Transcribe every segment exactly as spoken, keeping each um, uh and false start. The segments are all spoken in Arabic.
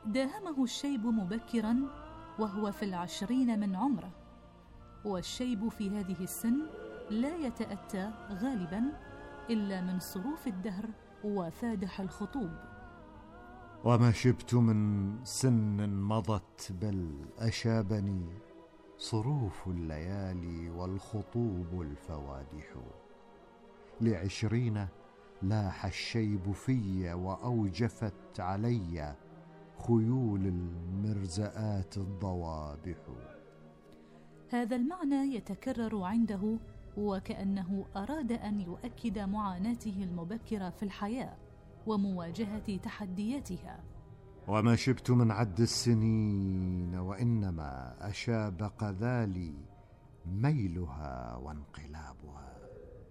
داهمه الشيب مبكرا وهو في العشرين من عمره، والشيب في هذه السن لا يتأتى غالبا إلا من صروف الدهر وفادح الخطوب. وما شبت من سن مضت بل أشابني صروف الليالي والخطوب الفوادح. لعشرين لاح الشيب في وأوجفت علي خيول المرزآت الضوابح. هذا المعنى يتكرر عنده، وكأنه أراد أن يؤكد معاناته المبكرة في الحياة ومواجهة تحدياتها. وما شبت من عد السنين وإنما أشاب قذالي ميلها وانقلابها.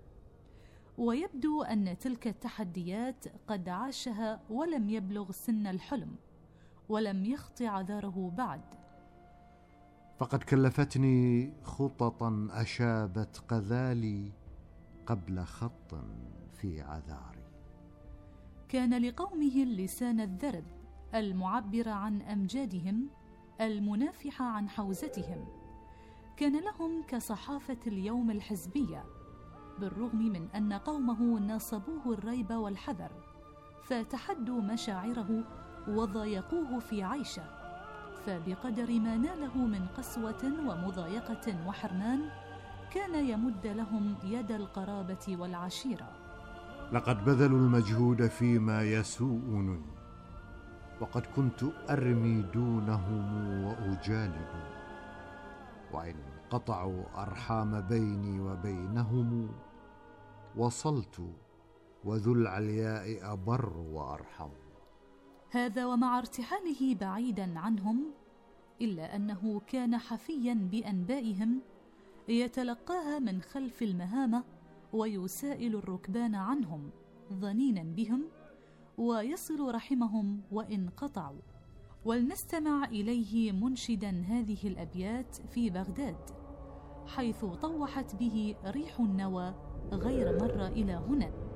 ويبدو أن تلك التحديات قد عاشها ولم يبلغ سن الحلم، ولم يخط عذاره بعد. فقد كلفتني خططا أشابت قذالي قبل خط في عذاري. كان لقومه اللسان الذرب المعبر عن أمجادهم، المنافح عن حوزتهم. كان لهم كصحافة اليوم الحزبية، بالرغم من أن قومه ناصبوه الريب والحذر، فتحدوا مشاعره وضايقوه في عيشه. فبقدر ما ناله من قسوة ومضايقة وحرمان كان يمد لهم يد القرابة والعشيرة. لقد بذلوا المجهود فيما يسوءني، وقد كنت أرمي دونهم وأجالد. وإن قطعوا أرحام بيني وبينهم وصلت، وذو العلياء أبر وأرحم. هذا ومع ارتحاله بعيدا عنهم، إلا أنه كان حفيا بأنبائهم، يتلقاها من خلف المهامة ويسائل الركبان عنهم ظنينا بهم، ويصل رحمهم وإن قطعوا. ولنستمع إليه منشدا هذه الأبيات في بغداد، حيث طوحت به ريح النوى غير مرة إلى هنا.